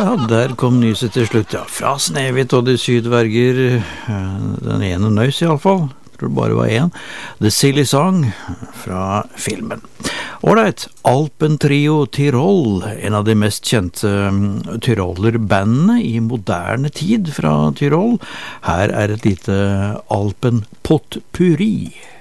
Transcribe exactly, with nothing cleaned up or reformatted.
Ja, der kom nyset til slutt, ja. Fra Snehvit og de syv dverger, den ene nøys i alle fall. Jeg tror det bare var en. The Silly Song fra filmen. Alright, Alpentrio Tirol, en av de mest kjente tyrolerbandene i moderne tid fra Tyrol. Her er et lite Alpen Potpourri.